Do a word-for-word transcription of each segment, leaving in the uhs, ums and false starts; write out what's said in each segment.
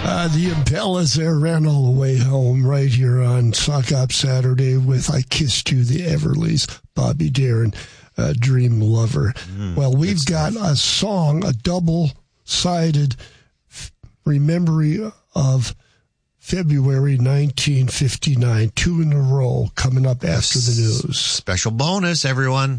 Uh, the Impellas there ran all the way home right here on Sock Up Saturday with I Kissed You, the Everleys, Bobby Darin, uh, Dream Lover. Mm, well, we've got stuff. A song, a double-sided f- remembering of February nineteen fifty-nine, two in a row coming up after the news. Special bonus, everyone.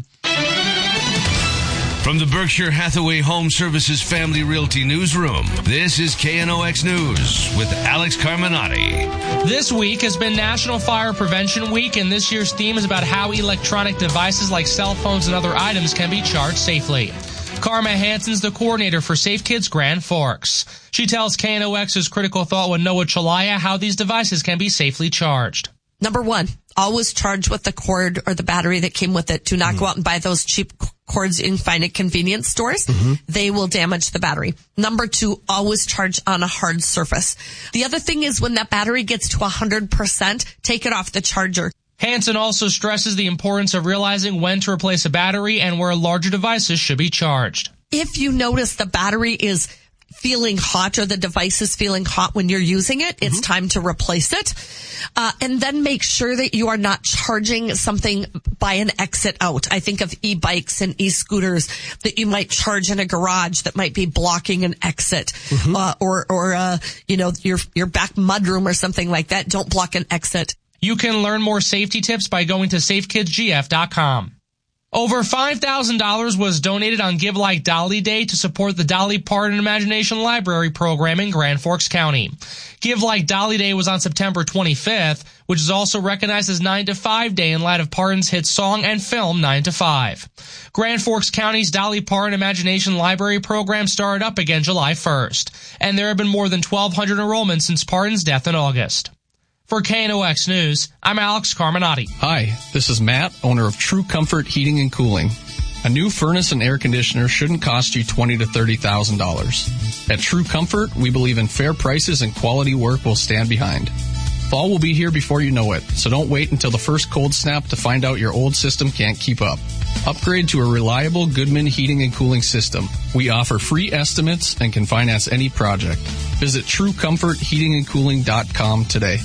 From the Berkshire Hathaway Home Services Family Realty Newsroom, this is K N O X News with Alex Carminati. This week has been National Fire Prevention Week, and this year's theme is about how electronic devices like cell phones and other items can be charged safely. Karma Hansen's the coordinator for Safe Kids Grand Forks. She tells K N O X's Critical Thought with Noah Chalaya how these devices can be safely charged. Number one, always charge with the cord or the battery that came with it. Do not mm-hmm. go out and buy those cheap cords you can find at convenience stores. Mm-hmm. They will damage the battery. Number two, always charge on a hard surface. The other thing is when that battery gets to one hundred percent, take it off the charger. Hansen also stresses the importance of realizing when to replace a battery and where larger devices should be charged. If you notice the battery is feeling hot or the device is feeling hot when you're using it, it's mm-hmm. time to replace it. Uh, and then make sure that you are not charging something by an exit out. I think of e-bikes and e-scooters that you might charge in a garage that might be blocking an exit, mm-hmm. uh, or, or, uh, you know, your, your back mudroom or something like that. Don't block an exit. You can learn more safety tips by going to safe kids g f dot com. Over five thousand dollars was donated on Give Like Dolly Day to support the Dolly Parton Imagination Library program in Grand Forks County. Give Like Dolly Day was on September twenty-fifth, which is also recognized as nine to five Day in light of Parton's hit song and film nine to five. Grand Forks County's Dolly Parton Imagination Library program started up again July first, and there have been more than twelve hundred enrollments since Parton's death in August. For K N O X News, I'm Alex Carminati. Hi, this is Matt, owner of True Comfort Heating and Cooling. A new furnace and air conditioner shouldn't cost you twenty thousand to thirty thousand dollars. At True Comfort, we believe in fair prices and quality work we'll stand behind. Fall will be here before you know it, so don't wait until the first cold snap to find out your old system can't keep up. Upgrade to a reliable Goodman heating and cooling system. We offer free estimates and can finance any project. Visit true comfort heating and cooling dot com today.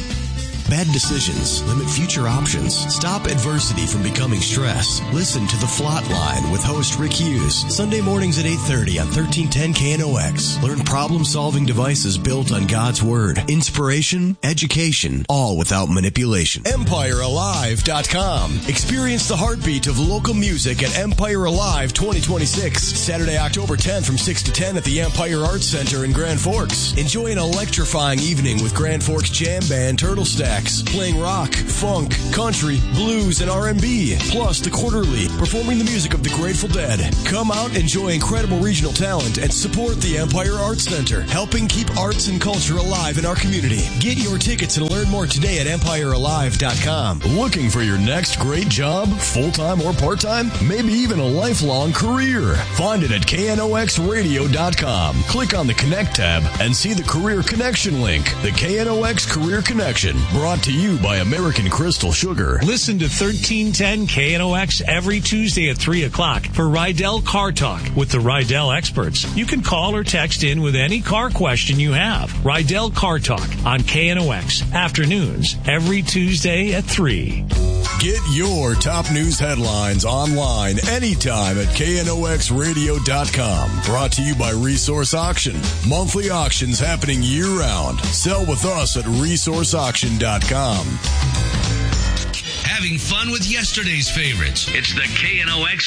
Bad decisions limit future options. Stop adversity from becoming stress. Listen to The Flot Line with host Rick Hughes. Sunday mornings at eight thirty on thirteen ten K N O X. Learn problem-solving devices built on God's Word. Inspiration, education, all without manipulation. Empire Alive dot com. Experience the heartbeat of local music at Empire Alive twenty twenty-six. Saturday, October tenth from six to ten at the Empire Arts Center in Grand Forks. Enjoy an electrifying evening with Grand Forks Jam Band Turtle Stack, playing rock, funk, country, blues, and R and B, plus the Quarterly, performing the music of the Grateful Dead. Come out, enjoy incredible regional talent, and support the Empire Arts Center, helping keep arts and culture alive in our community. Get your tickets and learn more today at Empire Alive dot com. Looking for your next great job, full-time or part-time? Maybe even a lifelong career? Find it at K N O X radio dot com. Click on the Connect tab and see the Career Connection link. The K N O X Career Connection, brought to you by American Crystal Sugar. Listen to thirteen ten K N O X every Tuesday at three o'clock for Rydell Car Talk with the Rydell experts. You can call or text in with any car question you have. Rydell Car Talk on K N O X afternoons every Tuesday at three. Get your top news headlines online anytime at K N O X radio dot com. Brought to you by Resource Auction. Monthly auctions happening year-round. Sell with us at resource auction dot com. Having fun with yesterday's favorites. It's the K N O X